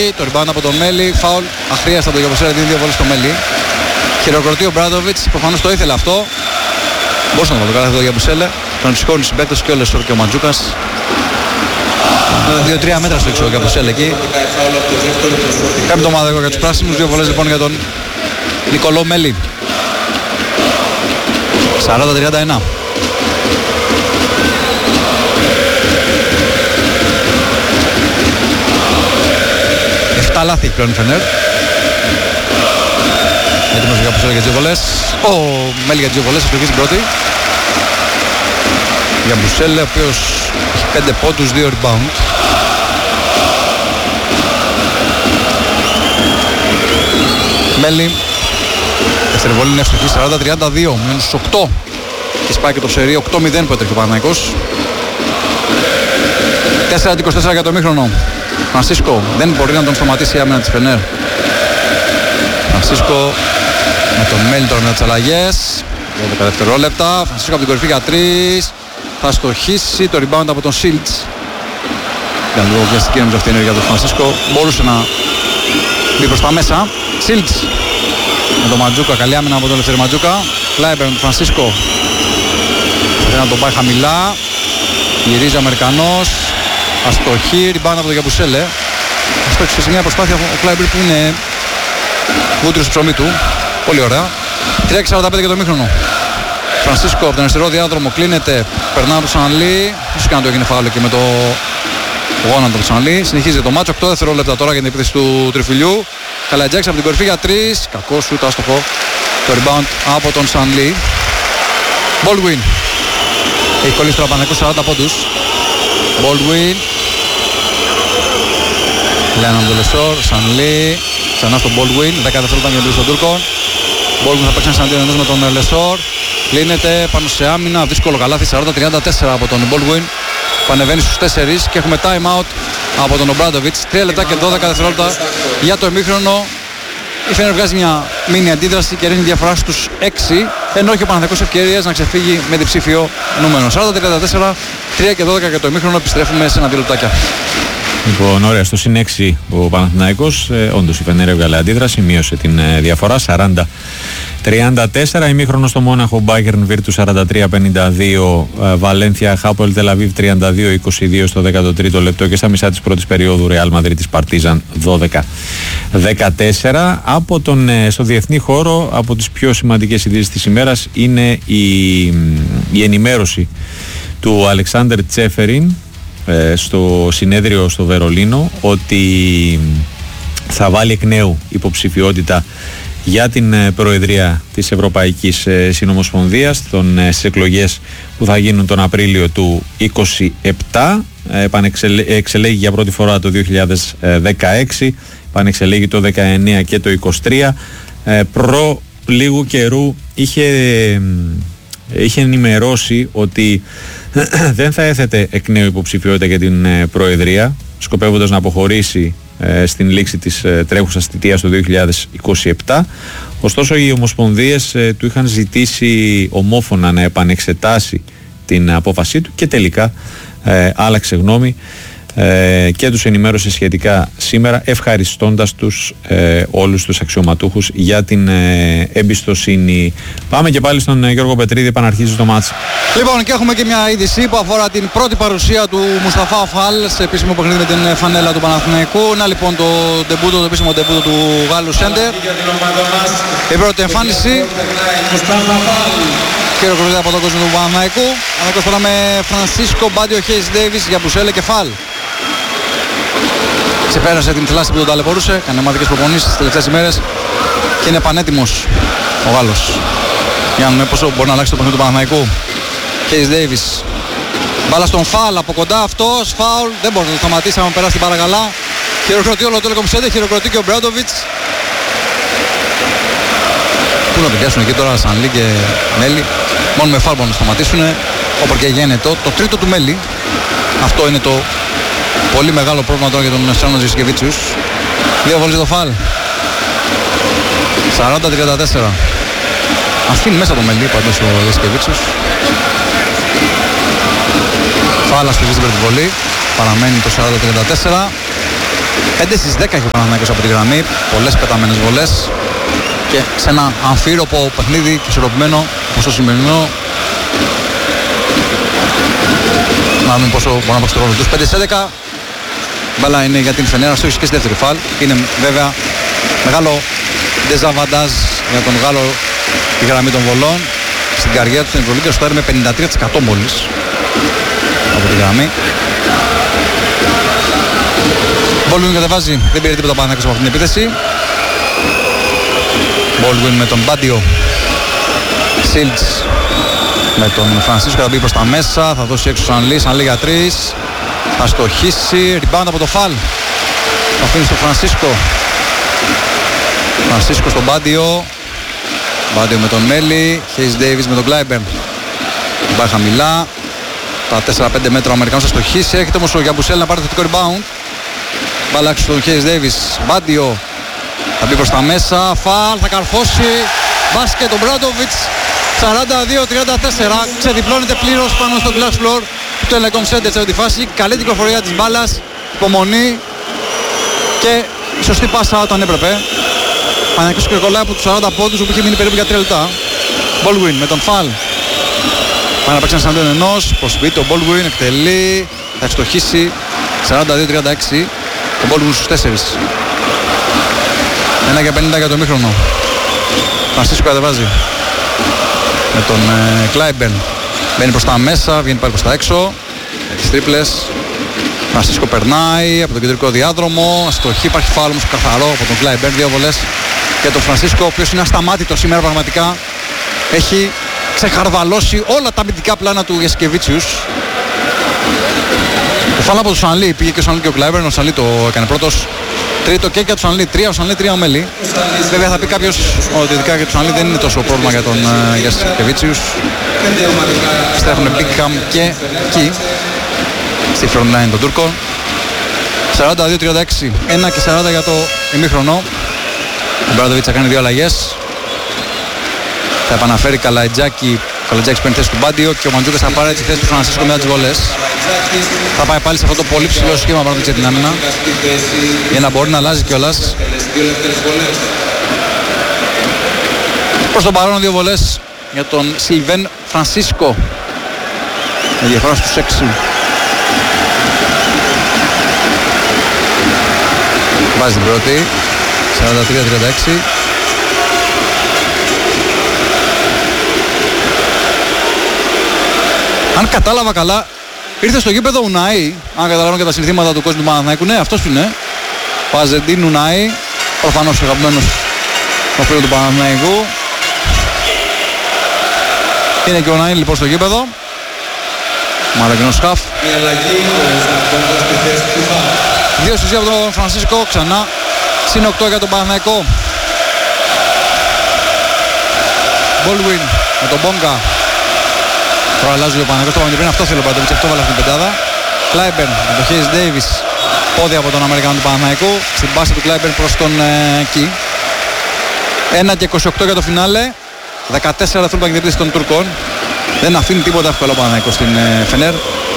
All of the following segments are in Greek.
εκεί. Το rebound από τον Μέλι. Φάουλ αχρίαστα το Γιαμπουσέλε. Δίνει 2 βόλες στο Μέλι. Χειροκροτεί ο Μπράντοβιτς. Προφανώς το ήθελε αυτό. Μπορούσε να το κάνει αυτό ο Γιαμπουσέλε. Τον ψυχώνει στους συμπαίκτες και ο Λεσόρ και ο Μαντζούκας. 2-3 μέτρα στο έξω ο Γιαμπουσέλε εκεί. Πέμπτο ομαδικό για τους πράσινους. 2 βολές λοιπόν για τον Νικολό Μέλι. 40-31. Τα λάθη πλέον η Φενέρ. Έτοιμος για Μπουσέλε για τις 2 βολές. Ο Μέλι για τις 2 βολές, εκλογή στην πρώτη. Για Μπουσέλε, ο οποίος έχει 5 πόντους, 2 rebound. Μέλι. Δεύτερη βολή είναι εύστοχη, 40-32, μείνους 8. Και σπάει και το σερί, 8-0 που έτρεχε ο Παναθηναϊκός. 4-24 για το ημίχρονο. Φρανσίσκο δεν μπορεί να τον σταματήσει η άμυνα της Φενέρ. Φρανσίσκο με τον Μέλι τώρα με τις αλλαγές. 12 δευτερόλεπτα. Φρανσίσκο από την κορυφή για 3. Θα στοχίσει το rebound από τον Σίλτς. Ήταν λίγο βιαστική νομίζω αυτή η ενέργεια του Φρανσίσκο. Μπορούσε να μπει προς τα μέσα. Σίλτς με τον Μαντζούκα. Καλή άμυνα από τον Ελευθερή Μαντζούκα. Κλάιμπερ με τον Φρανσίσκο. Θέλει να τον πάει χαμηλά. Γυρίζει ο Αμερικανός. Αστοχή, rebound από τον Γιαμπουσέλε. Αστόχησε σε μια προσπάθεια ο Κλάιμπερ που είναι βούτυρο στο ψωμί του. Πολύ ωραία. 3:45 για το μήχρονο. Φρανσίσκο από τον αριστερό διάδρομο κλείνεται. Περνά από τον Σανλή. Φυσικά να το έγινε φάουλ και με το γόνατο του Σανλή. Συνεχίζει το μάτσο. 8 δευτερόλεπτα τώρα για την επίθεση του τριφυλιού. Καλατζάκης από την κορυφή για 3. Κακό σουτ, άστοχο. Το rebound από τον Σανλή. Baldwin. Έχει κολλήσει τώρα Παναθηναϊκός 40 πόντους. Baldwin. Λέναν τον Λεσόρ, Σανλή. Ξανά στον Baldwin. 10 δευτερόλεπτα για την πίεση των Τούρκων. Baldwin θα παίξει ένα συναντήριο ενός με τον Λεσόρ. Κλείνεται πάνω σε άμυνα. Δύσκολο καλάθι. 40-34 από τον Baldwin. Που ανεβαίνει στους 4 και έχουμε time out από τον Ομπράντοβιτς. 3 λεπτά και 12 δευτερόλεπτα για το ημίχρονο. Η Φενέρ βγάζει μια μίνι αντίδραση και ρίχνει διαφορά στους 6. Ενώ έχει ο Παναθηναϊκός ευκαιρίες να ξεφύγει με διψήφιο νούμερο. 40-34, 3 και 12 για το ημίχρονο. Επιστρέφουμε σε 1-2 λεπτάκια. Λοιπόν, ωραία, στο συν 6 ο Παναθηναϊκός. Όντως η Φενέρ έβγαλε αντίδραση, μείωσε την διαφορά. 40-34, ημίχρονο στο Μόναχο, Μπάγερν Βίρτου 43-52, Βαλένθια Χάπολ Τελαβίβ 32-22 στο 13ο λεπτό και στα μισά της πρώτης περίοδου Ρεάλ Μαδρίτης Παρτίζαν 12-14. Από στο διεθνή χώρο, από τις πιο σημαντικές ειδήσεις της ημέρας είναι η ενημέρωση του Αλεξάνδερ Τσέφεριν στο συνέδριο στο Βερολίνο ότι θα βάλει εκ νέου υποψηφιότητα για την Προεδρία της Ευρωπαϊκής Συνομοσπονδίας στις εκλογές που θα γίνουν τον Απρίλιο του 2027. Εξελέγει για πρώτη φορά το 2016, επανεξελέγει το 19 και το 23. Προ λίγου καιρού είχε ενημερώσει ότι δεν θα έθετε εκ νέου υποψηφιότητα για την Προεδρία, σκοπεύοντας να αποχωρήσει στην λήξη της τρέχουσας θητείας το 2027. Ωστόσο οι ομοσπονδίες του είχαν ζητήσει ομόφωνα να επανεξετάσει την απόφασή του και τελικά άλλαξε γνώμη και τους ενημέρωσε σχετικά σήμερα, ευχαριστώντας τους όλους τους αξιωματούχους για την εμπιστοσύνη. Πάμε και πάλι στον Γιώργο Πετρίδη, επαναρχίζει το μάτς. Λοιπόν, και έχουμε και μια είδηση που αφορά την πρώτη παρουσία του Μουσταφά Φαλ σε επίσημο παιχνίδι με την φανέλα του Παναθηναϊκού. Να λοιπόν το επίσημο ντεμπούτο του Γάλλου Σέντερ. Η πρώτη εμφάνιση. Χειροκροτείται από τον κόσμο του Παναθηναϊκού. Ανακοινώς τώρα με Φρανσίσκο, Μπάντιο, Χέις Ντέιβις για Μπουσέλε και Φαλ. Ξεπέρασε την θλάση που τον ταλαιπωρούσε, κάνει ομαδικές προπονήσεις τις τελευταίες ημέρες και είναι πανέτοιμος ο Γάλλος. Για να δούμε πόσο μπορεί να αλλάξει το παιχνίδι του Παναθηναϊκού. Χέις Ντέιβις. Μπάλα στον Φαλ από κοντά, αυτός φάουλ, δεν μπορεί να το σταματήσει, άμα περάσει την μπάλα καλά. Χειροκροτεί όλο το Telecom Center, χειροκροτεί και ο Μπράντοβιτς. Πού να το πιάσουν εκεί τώρα Σανλή και Μέλι. Μόνο με φάουλ μπορούν να σταματήσουν. Όπως και γίνεται το τρίτο του Μέλι. Αυτό είναι το πολύ μεγάλο πρόβλημα τώρα για τον Σάνο Ζισκεβίτσιους. 2 βολές το φάουλ. 40-34. Αφήνει μέσα το Μέλι πάντως ο Ζισκεβίτσιους. Φάουλ αστοχή στην πρώτη βολή. Παραμένει το 40-34. 5 στις 10 έχει ο Παναθηναϊκός από τη γραμμή. Πολλές πεταμένες βολές. Και σε ένα αμφίροπο παιχνίδι και ισορροπημένο όπως το σημερινό. Να δούμε πόσο μπορεί να παίξει το ρόλο τους. 5 στις 11. Μπάλα είναι για την Φενέρα, στο και στη δεύτερη φάλ. Είναι βέβαια μεγάλο ντεζαβαντάζ για τον Γάλλο τη γραμμή των βολών. Στην καριέρα του στην Ευρωλίγκα στο με 53% μόλις από τη γραμμή. Baldwin κατεβάζει, δεν πήρε τίποτα πάνω από αυτήν την επίθεση. Baldwin με τον Μπάντιο. Σίλτς με τον Φρανσίσκο θα μπει προς τα μέσα, θα δώσει έξω Σανλή για 3. Θα στοχίσει, rebound από το φαλ. Θα αφήνει στο Φρανσίσκο. Φρανσίσκο στον Μπάντιο. Μπάντιο με τον Μέλι. Χέις Ντέιβις με τον Κλάιμπερν. Πάει χαμηλά. Τα 4-5 μέτρα ο Αμερικανός θα στοχίσει. Έρχεται όμως ο Γιαμπουσέλ να πάρει το θετικό rebound. Μπάλα έξω στον Χέις Ντέιβις. Μπάντιο θα μπει προς τα μέσα. Φαλ, θα καρφώσει. Μπάσκετ ο Μπράντοβιτς. 42-34. Ξεδιπλώνεται πλήρως πάνω στο glass floor του Telecom Center σε αυτή τη φάση. Καλή κυκλοφορία της μπάλας. Υπομονή. Και σωστή πάσα όταν έπρεπε. Παναγιώτης Κυρκολά από τους 40 πόντους που είχε μείνει περίπου για 3 λεπτά. Baldwin με τον Φαλ. Πάει να παίξει ένα εναντίον ενός. Προσποιείται ο Baldwin, εκτελεί. Θα ευστοχίσει. 42-36. Ο Baldwin στους 4. 1 για 50 για το ημίχρονο. Φρανσίσκο κατεβάζει. Με τον Κλάιμπερν. Μπαίνει προς τα μέσα, βγαίνει πάλι προς τα έξω. Τις τρίπλες. Φρανσίσκο περνάει από τον κεντρικό διάδρομο. Αστοχή, υπάρχει φάουλ όμως καθαρό από τον Κλάιμπερν. 2 βολές για τον Φρανσίσκο, ο οποίος είναι ασταμάτητος σήμερα πραγματικά. Έχει ξεχαρβαλώσει όλα τα αμυντικά πλάνα του Γιασκεβίτσιους. Το φάουλ από τον Σανλή, πήγε και ο Σανλή και ο Κλάιμπερν. Ο Σανλή το έκανε πρώτος. Τρίτο και για τον Σανλή, 3 ο Σανλή, 3 ο Μέλι. Βέβαια θα πει κάποιος ότι ειδικά για τον Σανλή δεν είναι τόσο πρόβλημα για τον Γιασκεβίτσιους. Στρέφουν Μπίγκχαμ και εκεί στη front line των Τούρκων. 42-36, 1 και 40 για το ημίχρονο. Ο Μπράντοβιτς θα κάνει 2 αλλαγές. Θα επαναφέρει Καλατζάκη. Ο Καλατζάκης παίρνει θέση του Μπάντιο και ο Μαντζούκας θα πάρει τη θέση του Φρανσίσκο μετά τις βολές. Θα πάει πάλι σε αυτό το πολύ ψηλό σχήμα Μπράντοβιτς για την άμυνα, για να μπορεί να αλλάζει κιόλας. Προς τον παρόν 2 βολές για τον Σιλβέν Φρανσίσκο. Με διαφορά στους 6. Βάζει την πρώτη. 43-36. Αν κατάλαβα καλά, ήρθε στο γήπεδο Ουνάι. Αν καταλαβαίνω και τα συνθήματα του κόσμου του Παναθηναϊκού. Ναι, αυτός είναι. Ο Αζεντίν Ουνάι. Προφανώς αγαπημένος το φίλο του Παναθηναϊκού. Είναι και ο Ουνάι λοιπόν στο γήπεδο. Μαρακινός χαφ. 2 στις 2 από τον Φρανσίσκο. Ξανά συν 8 για τον Παναθηναϊκό. Baldwin με τον Μπόγκα. Τώρα αλλάζει ο Παναθηναϊκός. Το είπαμε πριν, αυτό θέλει ο Μπράντοβιτς. Αυτό βάλα στην πεντάδα. Κλάιμπερν με τον Χέις Ντέιβις. Πόδια από τον Αμερικανό του Παναθηναϊκού. Στην πάση του Κλάιμπερν προς τον Κι. 1 και 28 για το φινάλε. 14 δευτερόλεπτα για την των Τουρκών. Δεν αφήνει τίποτα εύκολο ο Παναθηναϊκός στην Φενέρ.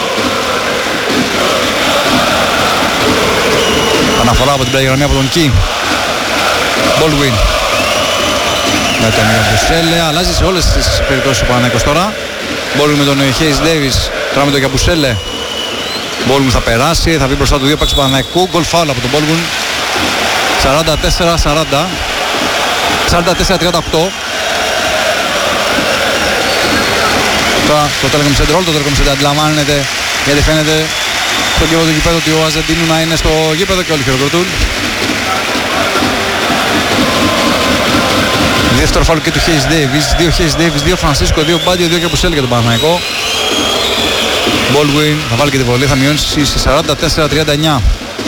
Αναφορά από την πλάγια γραμμή από τον Κι. Baldwin με τον Γιαμπουσέλε. Αλλάζει σε όλες τις περιπτώσεις ο Παναθηναϊκός τώρα. Baldwin με τον Χέις Ντέιβις. Τώρα με τον Γιαμπουσέλε. Baldwin θα περάσει, θα βγει μπροστά του 2 παίκτες του Παναθηναϊκού. Γκολ φάουλ από τον Baldwin. 44-40. 44-38. Τώρα το Telecom Center, όλο το Telecom Center αντιλαμβάνεται, γιατί φαίνεται στον κύριο του γηπέδου ότι ο Αζεντίνου να είναι στο γήπεδο και όλοι χειροκροτούν. Δεύτερο φάουλ και του Χέις Ντέιβις. 2 Χέις Ντέιβις, 2 Φρανσίσκο, 2 Μπάντιο, 2 Καπουσέλη για τον Παναθηναϊκό. Baldwin θα βάλει και τη βολή, θα μειώσει σε 44-39.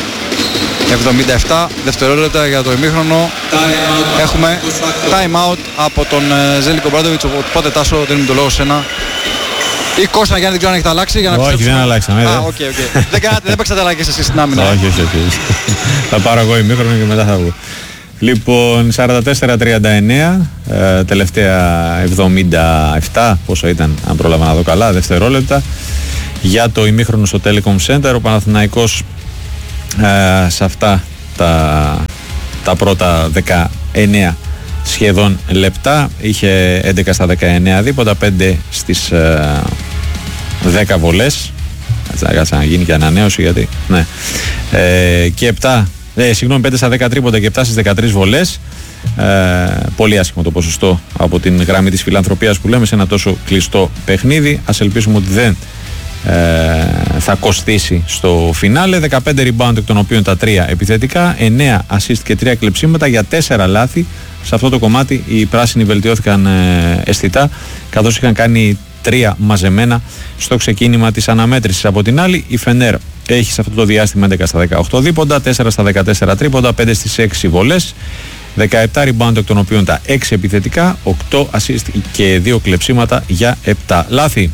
77 δευτερόλεπτα για το ημίχρονο. Έχουμε time out από τον Ζέλικο Μπράντοβιτς. Οπότε Τάσο, δίνουμε το λόγο σε ένα. Ή Κώστα, Γιάννη, δεν ξέρω αν έχετε αλλάξει για να όχι, δεν αλλάξαμε. Δεν παίξατε αλλαγές εσείς στην άμυνα. Όχι. Θα πάρω εγώ ημίχρονο και μετά θα βγω. Λοιπόν, 44-39, τελευταία 77, πόσο ήταν, αν πρόλαβα να δω καλά, δευτερόλεπτα. Για το ημίχρονο στο Telecom Center, ο Παναθηναϊκός σε αυτά τα πρώτα 19 σχεδόν λεπτά. Είχε 11 στα 19 δίποτα, 5 στις 10 βολές. Κάτσε να γίνει και ανανέωση γιατί ναι. Και 5 στα 10 τρίποτα και 7 στις 13 βολές. Πολύ άσχημο το ποσοστό από την γραμμή της φιλανθρωπίας που λέμε σε ένα τόσο κλειστό παιχνίδι. Ας ελπίσουμε ότι δεν θα κοστίσει στο φινάλε. 15 rebound, εκ των οποίων τα 3 επιθετικά, 9 assist και 3 κλεψίματα για 4 λάθη. Σε αυτό το κομμάτι οι πράσινοι βελτιώθηκαν αισθητά, καθώς είχαν κάνει 3 μαζεμένα στο ξεκίνημα της αναμέτρησης. Από την άλλη η Φενέρ έχει σε αυτό το διάστημα 11 στα 18 δίποντα, 4 στα 14 τρίποντα, 5 στις 6 βολές, 17 rebound, εκ των οποίων τα 6 επιθετικά, 8 assist και 2 κλεψίματα για 7 λάθη.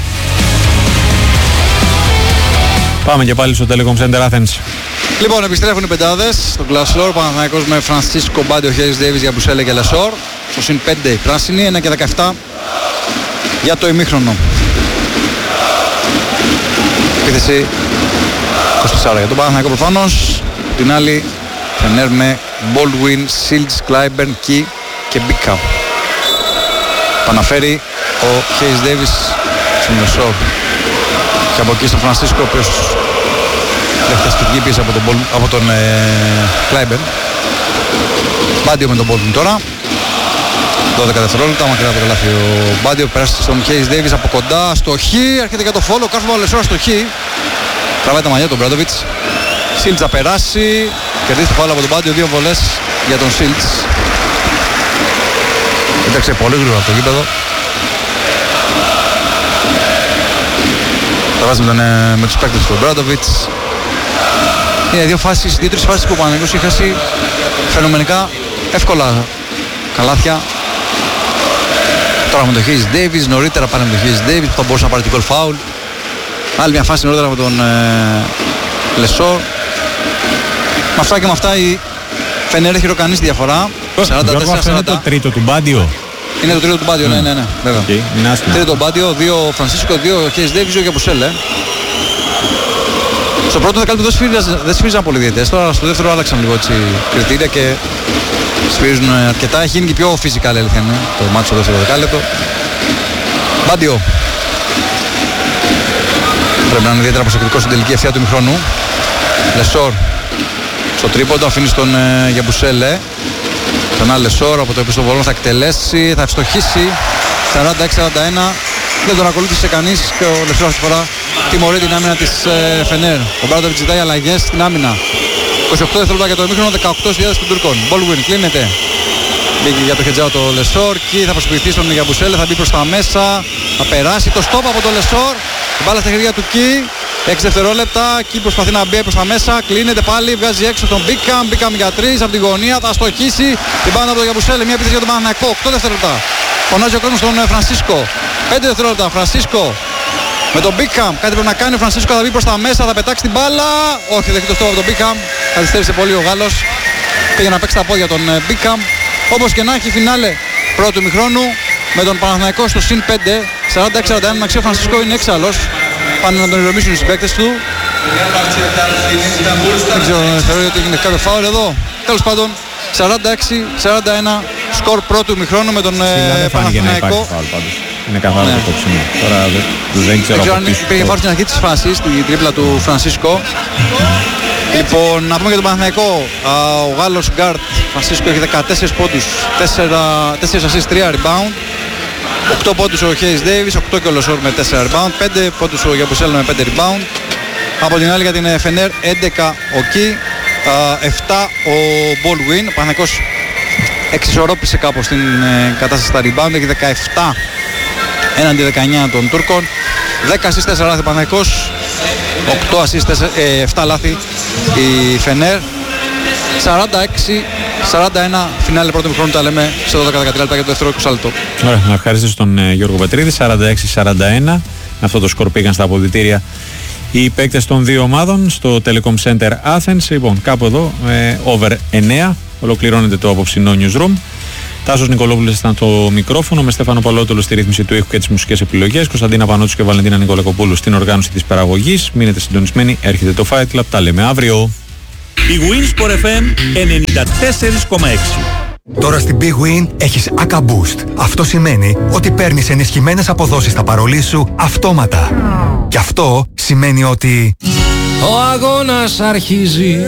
Πάμε και πάλι στο Telecom Center Athens. Λοιπόν, επιστρέφουν οι πεντάδες στον Glassloor. Παναθηναϊκός με Φρανσίσκο, Μπάντιο, Χέρις Ντέιβις, Γιαμπουσέλε και Λεσόρ. Στο συν 5 οι πράσινοι, 1 και 17 για το ημίχρονο. Επίθεση 24 για τον Παναθηναϊκό προφανώς. Την άλλη Φενέρ με Baldwin, Shields, Clyburn, Key και Bickup. Παναφέρει ο Χέρις Ντέιβις στον Λεσόρ. Και από εκεί στον Φρανσίσκο, ο οποίος δέχεται σφυγική πίεση από τον Clyburn. Μπάντιο με τον Baldwin τώρα. 12 δευτερόλεπτα, μακριά από το καλάθι ο Μπάντιο. Πέρασε στον Χέις Ντέιβις από κοντά στο Χ. Έρχεται για το φόλο, κάρφωμα ο Λεσόρ στο Χ. Τραβάει τα μαλλιά τον Μπράντοβιτς. Σίλτς θα περάσει. Κερδίζει το φάουλ από τον Μπάντιο, 2 βολές για τον Σίλτς. Έτρεξε πολύ γρήγορα από το γήπεδο. Θα βάζει με τους παίκτες του Μπράντοβιτς. Είναι 2-3 φάσεις που ο Παναθηναϊκός είχε χάσει φαινομενικά εύκολα καλάθια. Τώρα με τον Χέις Ντέιβις, νωρίτερα πάνε με τον Χέις Ντέιβις που θα μπορούσε να πάρει την goal foul. Άλλη μια φάση νωρίτερα με τον Λεσόρ. Με αυτά και με αυτά η Φενέρ έχει ροκανίσει διαφορά. 44-40. Είναι το τρίτο του Μπάντιο. Είναι το τρίτο του Μπάντιο, ναι, βέβαια. Τρίτο του Μπάντιο, 2 Φρανσίσκο, 2 Χέις Ντέιβις, 2 Γιαμπουσέλε. Στο πρώτο δεκάλεπτο δεν σφύριζαν πολύ διαιτητές. Τώρα στο δεύτερο άλλαξαν λίγο έτσι κριτήρια και σφυρίζουν αρκετά. Έχει γίνει και πιο φυσικά, αλήθεια είναι, το μάτι στο δεύτερο δεκάλεπτο. Μπάντιο. Πρέπει να είναι ιδιαίτερα προσεκτικό στην τελική ευθεία του ημιχρόνου. Λεσόρ στο τρίποντο, αφήνει στον Γιαμπουσέλε. Τον άλλο Λεσόρ από το επιστοβολό θα εκτελέσει, θα ευστοχίσει. 46-41. Δεν τον ακολούθησε κανείς και ο Λεσόρ αυτή τη φορά τιμωρεί την άμυνα της Φενέρ. Ο Μπράντοβιτς ζητάει αλλαγές στην άμυνα. 28 δευτερόλεπτα για το ημίχρονο, 18 στις των Τούρκων. Baldwin κλείνεται. Μπήκε για το χετζάο το Λεσόρ. Κι θα προσποιηθεί στον Γιαμπουσέλε, θα μπει προς τα μέσα. Θα περάσει το στόπ από το Λεσόρ. Μπάλα στα χέρια του Κι. 6 δευτερόλεπτα. Κι προσπαθεί να μπει προς τα μέσα. Κλείνεται πάλι. Βγάζει έξω τον Μπίκαμ. Μπίκαμ για 3 από τη γωνία. Θα στοχίσει την μπάλα από τον Γιαμπουσέλε. Μια επίθεση για τον Παναθηναϊκό. 8 δευτερόλεπτα. Φωνάζει ο κόσμος στον Φρανσίσκο. 5 δευτερόλεπτα. Φρανσίσκο με τον Μπίκαμ. Κάτι πρέπει να κάνει ο Φρανσίσκο. Θα μπει προς τα μέσα. Θα πετάξει την μπάλα. Όχι, δέχεται το στόπ από τον Μπίκαμ. Καθυστέρησε πολύ ο Γάλλος. Πήγε να παίξει τα πόδια τον Μπίκαμ. Όπως και να έχει, φινάλε πρώτου ημιχρόνου με τον Παναθηναϊκό στο συν 5. 46-41. Μαξί ο Φρανσίσκο είναι έξαλλος. Πάνε να τον ηρεμήσουν οι συμπαίκτες του. Δεν ξέρω, θεωρώ ότι έγινε κάποιο φάουλ εδώ. Τέλος πάντων, 46-41 σκορ πρώτου ημιχρόνου με τον Παναθηναϊκό. Είναι καθαρό το κόψιμο. Τώρα δεν ξέρω αν υπήρχε φάουλ στην αρχή της φάσης, στην τρίπλα του Φρανσίσκο. Λοιπόν, να πούμε για τον Παναθηναϊκό. Ο Γάλλος Γκάρτ Φρανσίσκο έχει 14 πόντους, 4 assist, 3 rebound. 8 πόντους ο Χέις Ντέιβις, 8 και ο Λεσόρ με 4 rebound. 5 πόντους ο Γιαμπουσέλε με 5 rebound. Από την άλλη για την Φενέρ 11 ο Κι, 7 ο Baldwin. Ο Παναθηναϊκός εξισορρόπησε κάπως την κατάσταση στα rebound. Έχει 17 έναντι 19 των Τούρκων. 10 assist, 4 λάθη ο Παναθηναϊκός. 8 assist, 7 λάθη η Φενέρ. 46-41 φινάλε πρώτο ημιχρόνου, τα λέμε σε 12-13 λεπτά για το δεύτερο 20 λεπτό. Ωραία, να ευχαριστήσω τον Γιώργο Πετρίδη. 46-41. Με αυτό το σκορ πήγαν στα αποδυτήρια οι παίκτες των δύο ομάδων στο Telecom Center Athens. Λοιπόν, κάπου εδώ over 9 ολοκληρώνεται το απόψινό newsroom. Τάσος Νικολόπουλος ήταν το μικρόφωνο, με Στέφανο Παλότολο στη ρύθμιση του ήχου και τις μουσικές επιλογές, Κωνσταντίνα Πανότσου και Βαλεντίνα Νικολακοπούλου στην οργάνωση της παραγωγής. Μείνετε συντονισμένοι, έρχεται το Fight Club, τα λέμε αύριο. Η Winsport FM 94,6. Τώρα στην Big Win έχεις ACA Boost. Αυτό σημαίνει ότι παίρνεις ενισχυμένες αποδόσεις στα παρολί σου αυτόματα. Και αυτό σημαίνει ότι... Ο αγώνας αρχίζει.